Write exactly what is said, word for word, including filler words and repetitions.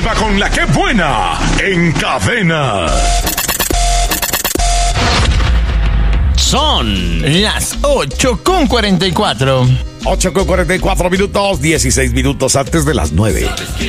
arriba con la que buena en Cadena. Son las ocho con cuarenta y cuatro. ocho con cuarenta y cuatro minutos, dieciséis minutos antes de las nueve.